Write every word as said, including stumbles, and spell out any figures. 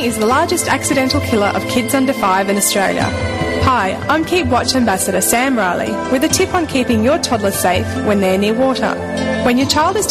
is the largest accidental killer of kids under five in Australia. Hi, I'm Keep Watch Ambassador Sam Riley with a tip on keeping your toddler safe when they're near water. When your child is